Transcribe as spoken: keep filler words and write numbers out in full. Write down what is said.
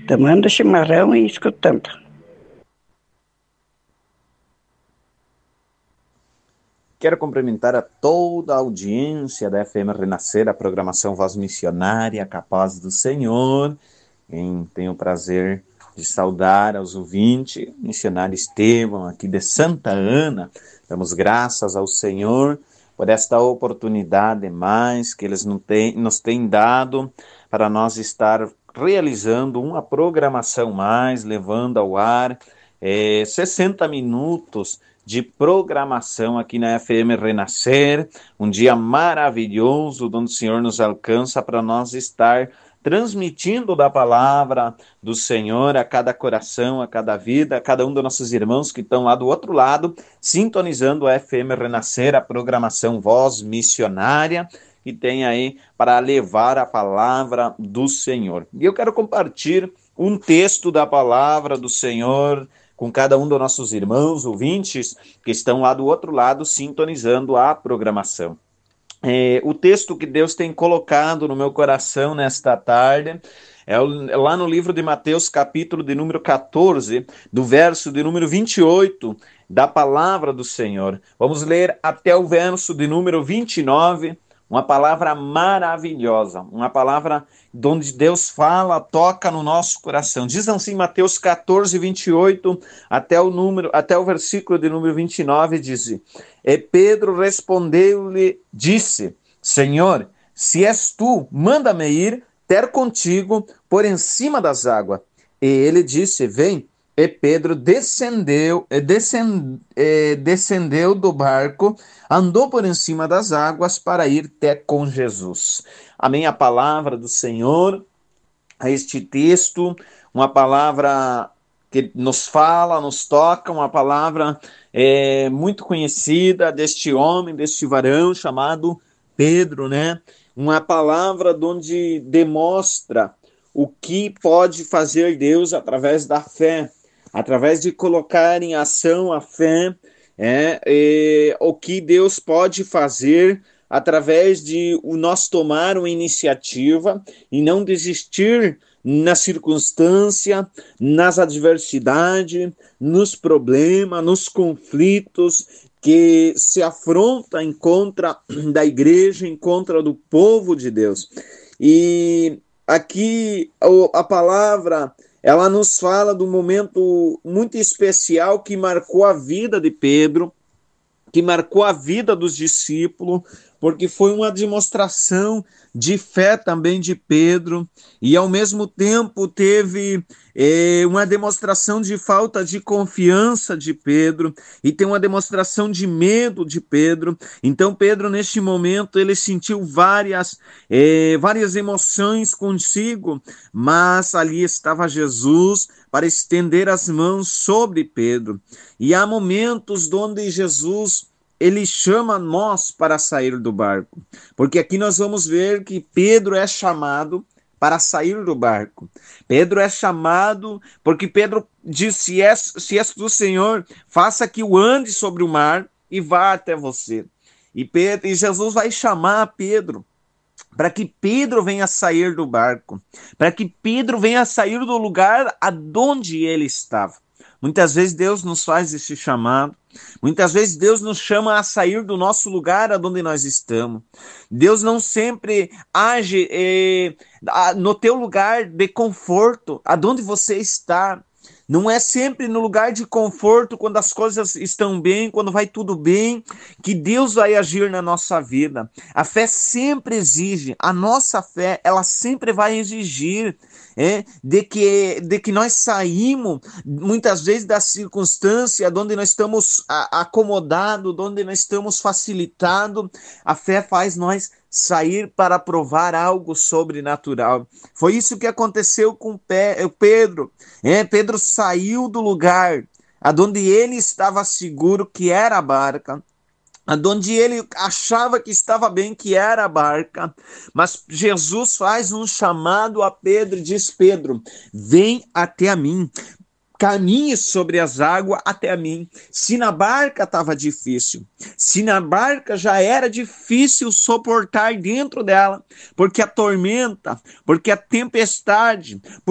tomando chimarrão e escutando. Quero cumprimentar a toda a audiência da F M Renascer, a programação Voz Missionária, capaz do Senhor. Quem tem o prazer de saudar aos ouvintes, missionário Estevão, aqui de Santa Ana. Damos graças ao Senhor por esta oportunidade mais que eles nos têm dado para nós estar realizando uma programação mais, levando ao ar é, sessenta minutos de programação aqui na F M Renascer, um dia maravilhoso, onde o Senhor nos alcança para nós estar transmitindo da palavra do Senhor a cada coração, a cada vida, a cada um dos nossos irmãos que estão lá do outro lado, sintonizando a F M Renascer, a programação Voz Missionária, que tem aí para levar a palavra do Senhor. E eu quero compartilhar um texto da palavra do Senhor com cada um dos nossos irmãos, ouvintes, que estão lá do outro lado, sintonizando a programação. É, o texto que Deus tem colocado no meu coração nesta tarde é lá no livro de Mateus, capítulo de número catorze, do verso de número vinte e oito, da palavra do Senhor. Vamos ler até o verso de número vinte e nove, uma palavra maravilhosa, uma palavra onde Deus fala, toca no nosso coração. Diz assim Mateus catorze, vinte e oito, até o, número, até o versículo de número vinte e nove, diz: E Pedro respondeu-lhe, disse: Senhor, se és tu, manda-me ir ter contigo por em cima das águas. E ele disse: Vem. E Pedro descendeu, descend, descendeu do barco, andou por em cima das águas para ir até com Jesus. Amém. A palavra do Senhor, a este texto, uma palavra que nos fala, nos toca, uma palavra é, muito conhecida deste homem, deste varão chamado Pedro, né? Uma palavra onde demonstra o que pode fazer Deus através da fé, através de colocar em ação a fé, é, é, o que Deus pode fazer através de nós tomar uma iniciativa e não desistir na circunstância, nas adversidades, nos problemas, nos conflitos que se afronta em contra da igreja, em contra do povo de Deus. E aqui a palavra, ela nos fala de um momento muito especial que marcou a vida de Pedro, que marcou a vida dos discípulos, porque foi uma demonstração de fé também de Pedro, e ao mesmo tempo teve é, uma demonstração de falta de confiança de Pedro, e tem uma demonstração de medo de Pedro. Então Pedro, neste momento, ele sentiu várias, é, várias emoções consigo, mas ali estava Jesus para estender as mãos sobre Pedro. E há momentos onde Jesus ele chama nós para sair do barco, porque aqui nós vamos ver que Pedro é chamado para sair do barco. Pedro é chamado porque Pedro diz: se és, se és do Senhor, faça que eu ande sobre o mar e vá até você. E, Pedro, e Jesus vai chamar Pedro para que Pedro venha sair do barco, para que Pedro venha sair do lugar aonde ele estava. Muitas vezes Deus nos faz esse chamado, muitas vezes Deus nos chama a sair do nosso lugar aonde nós estamos. Deus não sempre age eh, no teu lugar de conforto, aonde você está. Não é sempre no lugar de conforto, quando as coisas estão bem, quando vai tudo bem, que Deus vai agir na nossa vida. A fé sempre exige, a nossa fé, ela sempre vai exigir é, de, que, de que nós saímos, muitas vezes, da circunstância onde nós estamos acomodados, onde nós estamos facilitados. A fé faz nós sair para provar algo sobrenatural. Foi isso que aconteceu com Pedro. É, Pedro saiu do lugar aonde ele estava seguro, que era a barca, onde ele achava que estava bem, que era a barca, mas Jesus faz um chamado a Pedro e diz: Pedro, vem até a mim. Caminhe sobre as águas até a mim. Se na barca estava difícil, se na barca já era difícil suportar dentro dela, porque a tormenta, porque a tempestade,